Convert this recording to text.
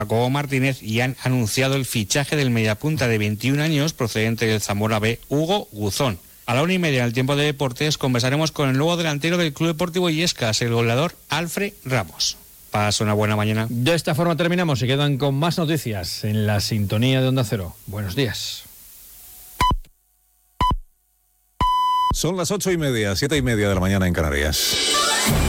Jacobo Martínez y han anunciado el fichaje del mediapunta de 21 años procedente del Zamora B, Hugo Guzón. A la 1:30 en el tiempo de deportes conversaremos con el nuevo delantero del Club Deportivo Illescas, el goleador Alfred Ramos. Pasa una buena mañana. De esta forma terminamos. Se quedan con más noticias en la sintonía de Onda Cero. Buenos días. Son las 8:30, 7:30 de la mañana en Canarias.